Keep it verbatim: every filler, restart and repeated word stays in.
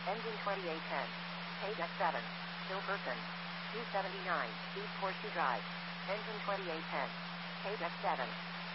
Engine twenty-eight ten. Page F seven. Still person. two seventy-nine. East Horseshoe Drive. Engine twenty-eight ten. Page F seven.